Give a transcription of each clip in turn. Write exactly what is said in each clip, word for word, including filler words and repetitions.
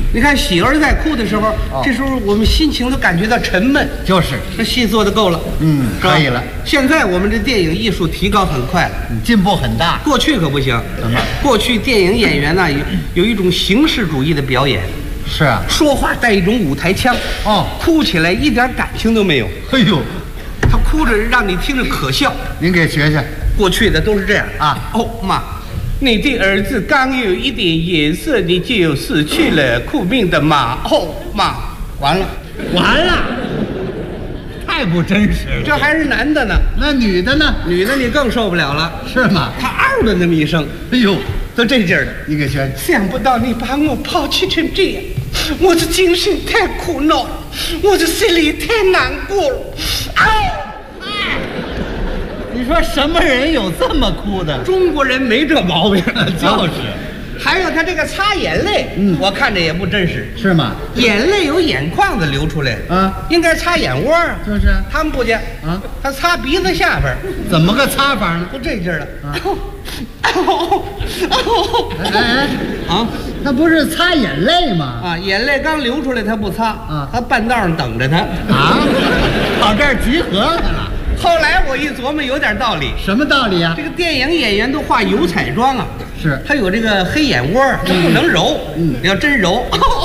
你看喜儿在哭的时候， 哦、 这时候我们心情都感觉到沉闷。 就是， 这戏做的够了， 嗯，可以了。 现在我们这电影艺术提高很快了， 嗯、进步很大。 过去可不行。 怎么？ 过去电影演员呢有有一种形式主义的表演。 是啊， 说话带一种舞台腔。 哦， 哭起来一点感情都没有。 哎呦， 他哭着让你听着可笑。 您给学学。 过去的都是这样啊。 哦妈。你的儿子刚有一点颜色，你就失去了苦命的妈。哦妈，完了， 完了，太不真实了。 这还是男的呢， 那女的呢？ 女的你更受不了了， 是吗？ 他嗷的那么一声， 哎呦， 都这劲儿的。 你给学。 想不到你把我抛弃成这样，我的精神太苦恼，我的心里太难过了。嗷！ 你说什么人有这么哭的？ 中国人没这毛病， 就是。 还有他这个擦眼泪，嗯，我看着也不真实， 是吗？ 眼泪有眼眶子流出来， 啊， 应该擦眼窝啊， 就是。 他们不见啊，他擦鼻子下边， 怎么个擦法呢？ 就这劲儿了。啊！ 哎哎啊，他不是擦眼泪吗？ 啊，眼泪刚流出来，他不擦啊，他半道上等着他啊，跑这儿集合去了。 后来我一琢磨，有点道理。 什么道理啊？ 这个电影演员都化油彩妆啊， 是他有这个黑眼窝，他不能揉。嗯，你要真揉，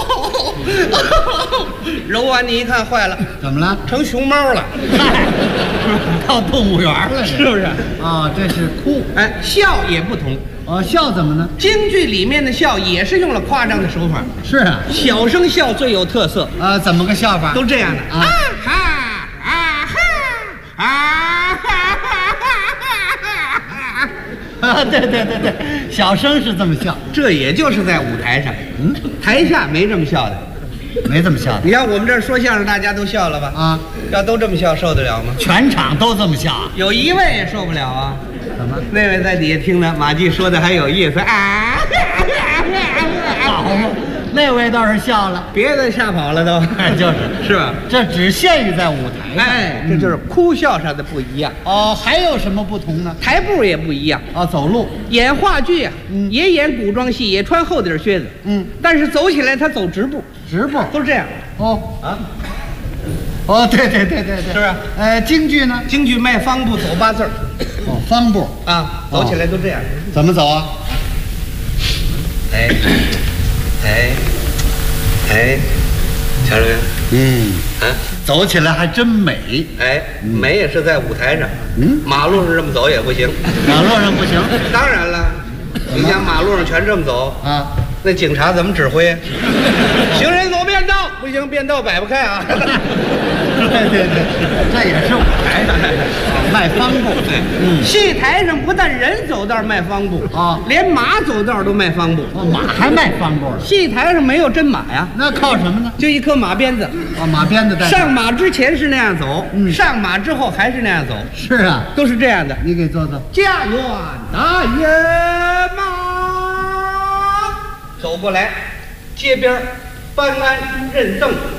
揉完你一看坏了， 怎么了？ 成熊猫了， 嗨，到动物园了， 是不是？ 啊，这是哭。 哎，笑也不同。 哦，笑怎么呢？ 京剧里面的笑也是用了夸张的手法。 是啊， 小声笑最有特色。 啊，怎么个笑法？ 都这样的啊哈啊哈啊哈哈！ 啊，对对对对，小声是这么笑。 这也就是在舞台上，嗯，台下没这么笑的， 没这么笑的。 你看我们这儿说相声，大家都笑了吧？啊，要都这么笑，受得了吗？ 全场都这么笑， 有一位也受不了啊。 怎么？ 那位在底下听呢，马季说的还有意思啊。 好嘛，那位倒是笑了， 别的吓跑了都。 哎，就是， 是吧？ 这只限于在舞台上。 哎，这就是哭笑上的不一样。 哦，还有什么不同呢？ 台步也不一样。 哦，走路。 演话剧啊，嗯，也演古装戏，也穿厚底靴子，嗯，但是走起来他走直步， 直步都是这样。 哦啊。哦，对对对对对， 是不是？ 呃，京剧呢？ 京剧迈方步走八字儿。 哦，方步啊，走起来都这样。 怎么走啊？ 哎，哎，哎，瞧着没有？ 嗯， 啊， 走起来还真美。 哎，美也是在舞台上。嗯，马路上这么走也不行。 马路上不行？ 当然了，你想马路上全这么走啊，那警察怎么指挥？行人走便道，不行，便道摆不开啊。 对对对，这也是舞台上迈方步。 对，嗯，戏台上不但人走道迈方步啊，连马走道都迈方步。 哦，马还迈方步？ 戏台上没有真马呀， 那靠什么呢？ 就一颗马鞭子。 哦，马鞭子带。 上马之前是那样走，嗯，上马之后还是那样走。 是啊， 都是这样的。 你给做做。 家园大野马，走过来，街边搬鞍认凳。